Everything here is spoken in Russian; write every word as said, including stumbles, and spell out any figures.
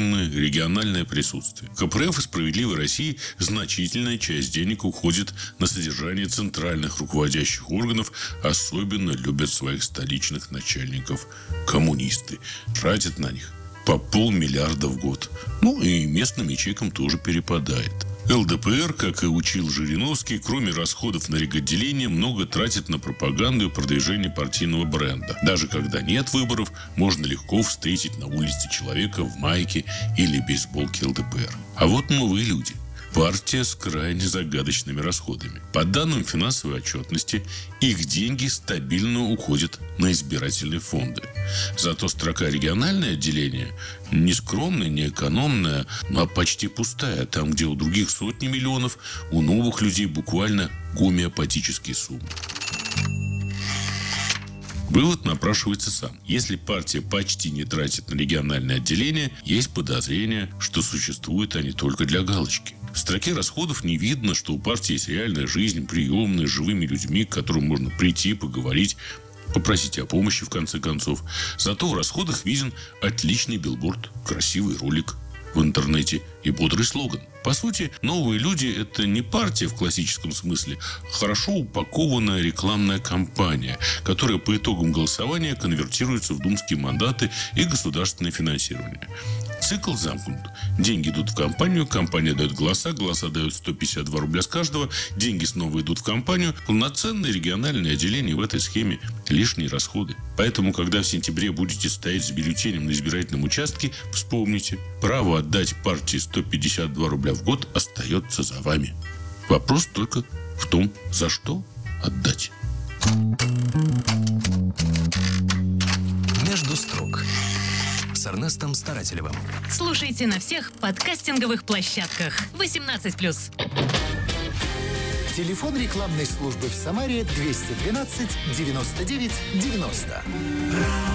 региональное присутствие. КПРФ и «Справедливой России» значительная часть денег уходит на содержание центральных руководящих органов. Особенно любят своих столичных начальников коммунисты. Тратят на них по полмиллиарда в год. Ну и местным ячейкам тоже перепадает. ЛДПР, как и учил Жириновский, кроме расходов на реготделение, много тратит на пропаганду и продвижение партийного бренда. Даже когда нет выборов, можно легко встретить на улице человека в майке или бейсболке ЛДПР. А вот новые люди. Партия с крайне загадочными расходами. По данным финансовой отчетности, их деньги стабильно уходят на избирательные фонды. Зато строка «региональное отделение» не скромная, не экономная, а почти пустая. Там, где у других сотни миллионов, у новых людей буквально гомеопатические суммы. Вывод напрашивается сам. Если партия почти не тратит на региональное отделение, есть подозрение, что существуют они только для галочки. В строке расходов не видно, что у партии есть реальная жизнь, приемная, с живыми людьми, к которым можно прийти, поговорить, попросить о помощи, в конце концов. Зато в расходах виден отличный билборд, красивый ролик в интернете и бодрый слоган. По сути, новые люди – это не партия в классическом смысле, а хорошо упакованная рекламная кампания, которая по итогам голосования конвертируется в думские мандаты и государственное финансирование. Цикл замкнут. Деньги идут в кампанию, компания дает голоса, голоса дают сто пятьдесят два рубля с каждого, деньги снова идут в кампанию. Полноценное региональное отделение в этой схеме – лишние расходы. Поэтому, когда в сентябре будете стоять с бюллетенем на избирательном участке, вспомните, право отдать партии сто пятьдесят два рубля в год остается за вами. Вопрос только в том, за что отдать. Между строк с Эрнестом Старателевым. Слушайте на всех подкастинговых площадках. восемнадцать плюс. Телефон рекламной службы в Самаре двести двенадцать девяносто девять девяносто.